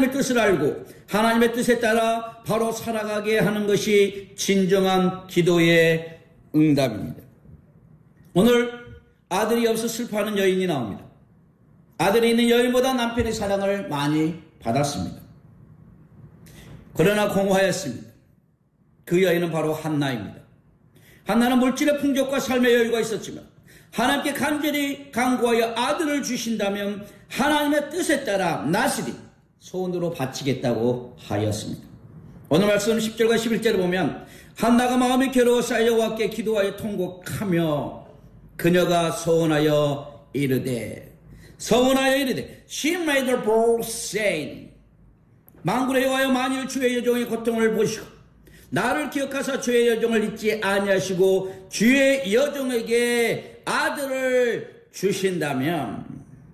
하나님의 뜻을 알고 하나님의 뜻에 따라 바로 살아가게 하는 것이 진정한 기도의 응답입니다. 오늘 아들이 없어 슬퍼하는 여인이 나옵니다. 아들이 있는 여인보다 남편의 사랑을 많이 받았습니다. 그러나 공허했습니다. 그 여인은 바로 한나입니다. 한나는 물질의 풍족과 삶의 여유가 있었지만 하나님께 간절히 간구하여 아들을 주신다면 하나님의 뜻에 따라 나스리 소원으로 바치겠다고 하였습니다. 오늘 말씀 10절과 11절을 보면 한나가 마음이 괴로워서 여호와께 기도하여 통곡하며 그녀가 서원하여 이르되 She made her bold saying 만군의 여호와여 만일 주의 여종의 고통을 보시고 나를 기억하사 주의 여종을 잊지 아니하시고 주의 여종에게 아들을 주신다면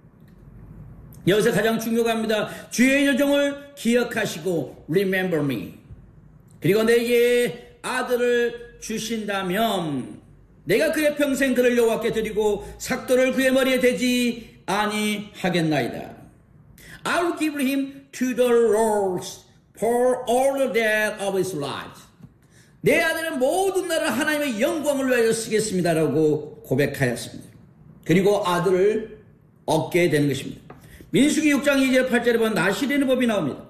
여기서 가장 중요합니다. 주의 여종을 기억하시고 remember me 그리고 내게 아들을 주신다면 내가 그의 평생 그를 여호와께 드리고 삭도를 그의 머리에 대지 아니하겠나이다. I'll give him to the Lord for all the days of his life. 내 아들은 모든 날을 하나님의 영광을 위하여 쓰겠습니다라고 고백하였습니다. 그리고 아들을 얻게 되는 것입니다. 민수기 6장 2절 8절에 보면 나시리는 법이 나옵니다.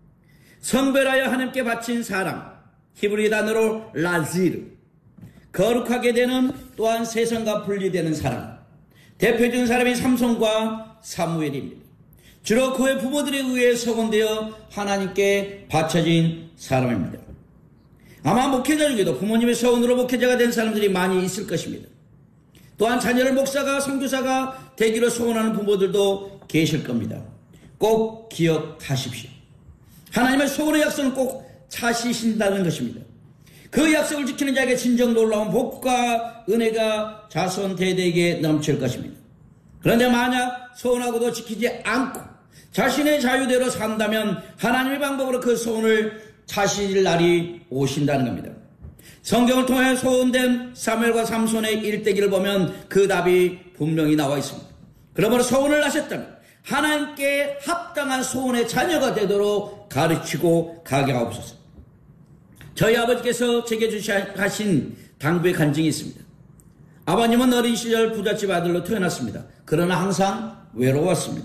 성별하여 하나님께 바친 사람 히브리 단어로 라지르 거룩하게 되는 또한 세상과 분리되는 사람 대표적인 사람이 삼손과 사무엘입니다. 주로 그의 부모들에 의해 서건되어 하나님께 바쳐진 사람입니다. 아마 목회자 중에도 부모님의 서원으로 목회자가 된 사람들이 많이 있을 것입니다. 또한 자녀를 목사가 선교사가 되기로 소원하는 부모들도 계실 겁니다. 꼭 기억하십시오. 하나님의 소원의 약속은 꼭 차시신다는 것입니다. 그 약속을 지키는 자에게 진정 놀라운 복과 은혜가 자손 대대에게 넘칠 것입니다. 그런데 만약 소원하고도 지키지 않고 자신의 자유대로 산다면 하나님의 방법으로 그 소원을 차실 날이 오신다는 겁니다. 성경을 통해 소원된 사무엘과 삼손의 일대기를 보면 그 답이 분명히 나와 있습니다. 그러므로 소원을 하셨다면 하나님께 합당한 소원의 자녀가 되도록 가르치고 가게 하옵소서. 저희 아버지께서 제게 주신 당부의 간증이 있습니다. 아버님은 어린 시절 부잣집 아들로 태어났습니다. 그러나 항상 외로웠습니다.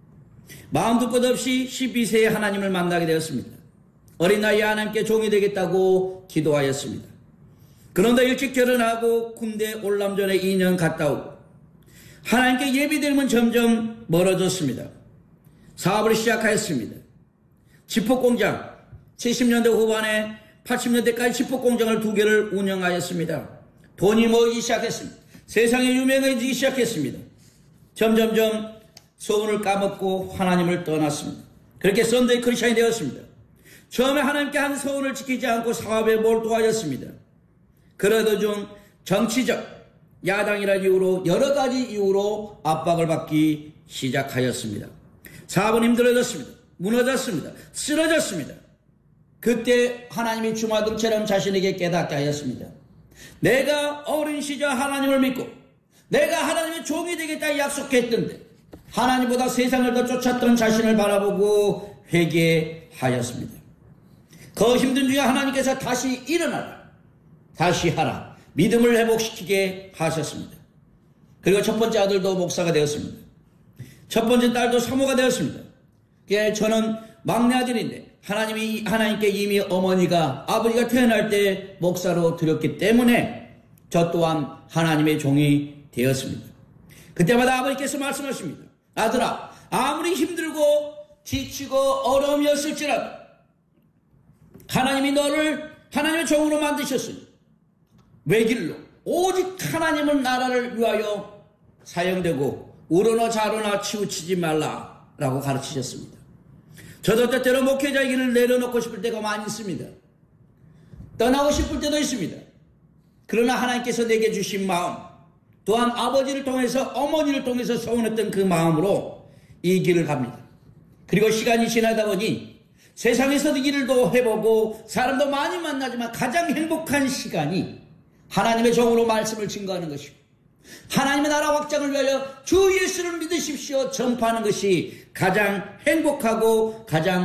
마음도 것 없이 12세에 하나님을 만나게 되었습니다. 어린 나이에 하나님께 종이 되겠다고 기도하였습니다. 그런데 일찍 결혼하고 군대 올람 전에 2년 갔다 오고 하나님께 예비되면 점점 멀어졌습니다. 사업을 시작하였습니다. 지폭공장 70년대 후반에 80년대까지 지폭공장을 2개를 운영하였습니다. 돈이 모이기 시작했습니다. 세상에 유명해지기 시작했습니다. 점점점 소원을 까먹고 하나님을 떠났습니다. 그렇게 썬데이 크리스찬이 되었습니다. 처음에 하나님께 한 소원을 지키지 않고 사업에 몰두하였습니다. 그러던 중 정치적, 야당이라는 이유로 여러 가지 이유로 압박을 받기 시작하였습니다. 사업은 힘들어졌습니다. 무너졌습니다. 쓰러졌습니다. 그때 하나님이 주마등처럼 자신에게 깨닫게 하였습니다. 내가 어린 시절 하나님을 믿고 내가 하나님의 종이 되겠다 약속했던데 하나님보다 세상을 더 쫓았던 자신을 바라보고 회개하였습니다. 그 힘든 중에 하나님께서 다시 일어나라, 다시 하라, 믿음을 회복시키게 하셨습니다. 그리고 첫 번째 아들도 목사가 되었습니다. 첫 번째 딸도 사모가 되었습니다. 저는 막내 아들인데 하나님께 이미 어머니가 아버지가 태어날 때 목사로 드렸기 때문에 저 또한 하나님의 종이 되었습니다. 그때마다 아버지께서 말씀하십니다. 아들아, 아무리 힘들고 지치고 어려움이었을지라도 하나님이 너를 하나님의 종으로 만드셨으니 외길로 오직 하나님은 나라를 위하여 사용되고 우러나 자로나 치우치지 말라라고 가르치셨습니다. 저도 때때로 목회자의 길을 내려놓고 싶을 때가 많이 있습니다. 떠나고 싶을 때도 있습니다. 그러나 하나님께서 내게 주신 마음, 또한 아버지를 통해서 어머니를 통해서 소원했던 그 마음으로 이 길을 갑니다. 그리고 시간이 지나다 보니 세상에서도 일도 해보고 사람도 많이 만나지만 가장 행복한 시간이 하나님의 종으로 말씀을 증거하는 것이고 하나님의 나라 확장을 위하여 주 예수를 믿으십시오 전파하는 것이 가장 행복하고 가장